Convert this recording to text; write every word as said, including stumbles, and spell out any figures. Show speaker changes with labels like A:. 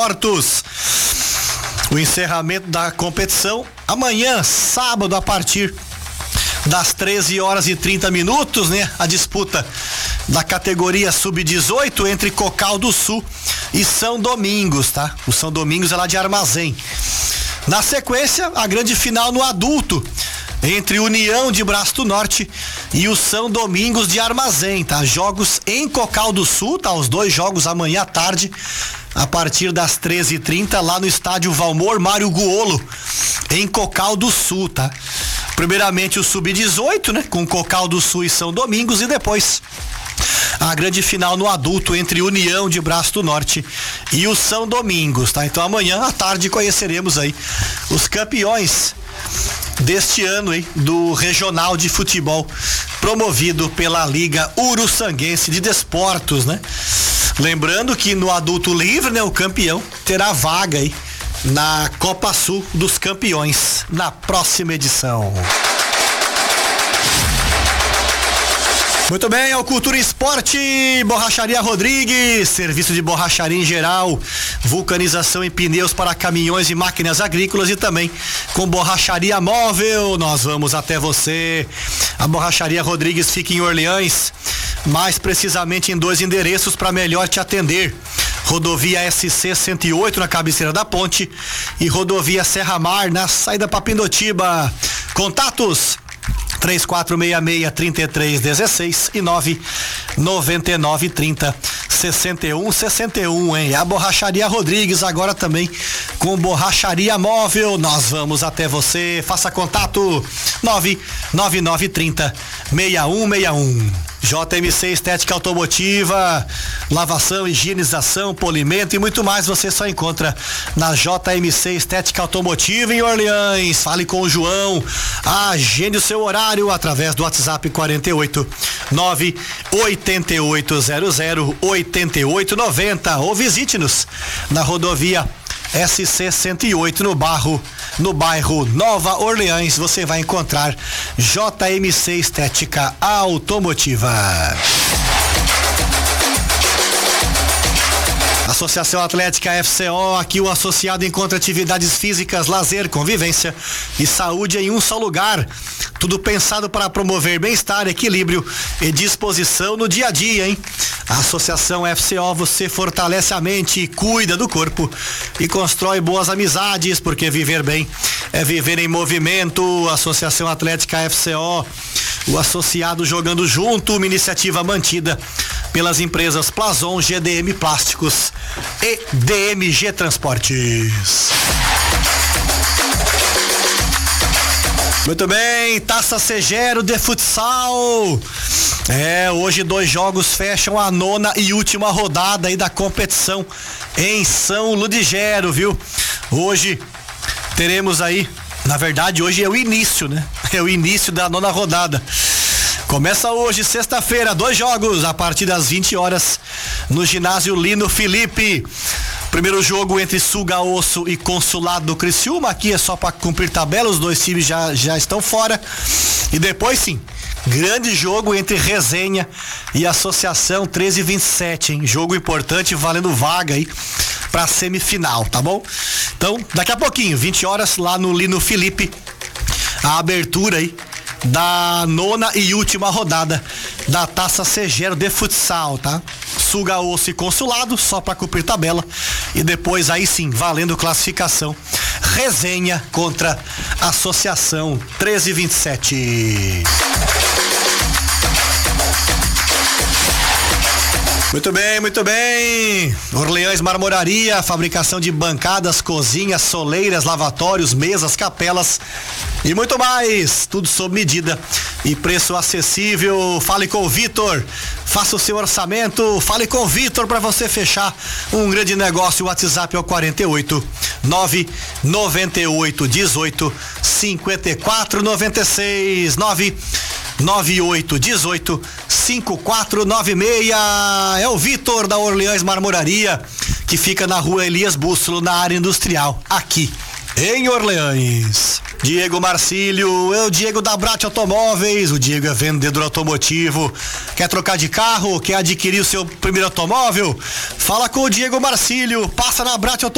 A: mortos. O encerramento da competição amanhã, sábado, a partir das treze horas e trinta minutos, né? A disputa da categoria sub dezoito entre Cocal do Sul e São Domingos, tá? O São Domingos é lá de Armazém. Na sequência, a grande final no adulto entre União de Braço do Norte e o São Domingos de Armazém, tá? Jogos em Cocal do Sul, tá? Os dois jogos amanhã à tarde, a partir das treze e trinta, lá no estádio Valmor Mário Guolo, em Cocal do Sul, tá? Primeiramente o sub dezoito, né? Com Cocal do Sul e São Domingos, e depois a grande final no adulto entre União de Braço do Norte e o São Domingos, tá? Então amanhã à tarde conheceremos aí os campeões deste ano aí do Regional de Futebol, promovido pela Liga Uruçanguense de Desportos, né? Lembrando que no adulto livre, né, o campeão terá vaga aí na Copa Sul dos Campeões na próxima edição. Muito bem, ao Cultura Esporte, Borracharia Rodrigues, serviço de borracharia em geral, vulcanização em pneus para caminhões e máquinas agrícolas, e também com borracharia móvel. Nós vamos até você. A Borracharia Rodrigues fica em Orleans, mais precisamente em dois endereços para melhor te atender: Rodovia S C cento e oito na cabeceira da ponte e Rodovia Serra Mar na saída para Pindotiba. Contatos três quatro seis seis, três três um seis e nove nove nove trinta sessenta e um sessenta e um, hein? A Borracharia Rodrigues agora também com borracharia móvel. Nós vamos até você. Faça contato nove nove nove trinta seis um seis um. J M C Estética Automotiva, lavação, higienização, polimento e muito mais você só encontra na J M C Estética Automotiva em Orleans. Fale com o João, agende o seu horário através do WhatsApp quarenta e oito, nove oito oito zero zero oito oito nove zero, ou visite-nos na rodovia S C cento e oito no bairro, no bairro Nova Orleans. Você vai encontrar J M C Estética Automotiva. Associação Atlética F C O, aqui o associado encontra atividades físicas, lazer, convivência e saúde em um só lugar. Tudo pensado para promover bem-estar, equilíbrio e disposição no dia a dia, hein? A Associação F C O, você fortalece a mente, cuida do corpo e constrói boas amizades, porque viver bem é viver em movimento. Associação Atlética F C O, o associado jogando junto, uma iniciativa mantida pelas empresas Plazon, G D M Plásticos e D M G Transportes. Muito bem, Taça Segero de futsal. É, hoje dois jogos fecham a nona e última rodada aí da competição em São Ludigero, viu? Hoje teremos aí, na verdade hoje é o início, né? É o início da nona rodada. Começa hoje, sexta-feira, dois jogos a partir das vinte horas no ginásio Lino Felipe. Primeiro jogo entre Sulgaosso e Consulado do Criciúma. Aqui é só para cumprir tabela, os dois times já, já estão fora. E depois sim, grande jogo entre Resenha e Associação treze e vinte e sete, hein? Jogo importante, valendo vaga aí pra semifinal, tá bom? Então, daqui a pouquinho, vinte horas, lá no Lino Felipe, a abertura aí da nona e última rodada da Taça Segero de futsal, tá? Sulgaosso e Consulado, só para cumprir tabela, e depois aí sim, valendo classificação, Resenha contra Associação treze e vinte e sete. Muito bem, muito bem. Orleans Marmoraria, fabricação de bancadas, cozinhas, soleiras, lavatórios, mesas, capelas e muito mais. Tudo sob medida e preço acessível. Fale com o Vitor, faça o seu orçamento. Fale com o Vitor para você fechar um grande negócio. O WhatsApp é o quarenta e oito, nove nove oito, dezoito, cinquenta e quatro, noventa e seis, nove nove oito dezoito cinco quatro nove seis. É o Vitor da Orleans Marmoraria, que fica na rua Elias Bússolo, na área industrial, aqui em Orleans. Diego Marcílio, é o Diego da Brat Automóveis. O Diego é vendedor automotivo. Quer trocar de carro? Quer adquirir o seu primeiro automóvel? Fala com o Diego Marcílio. Passa na Brat Automóveis.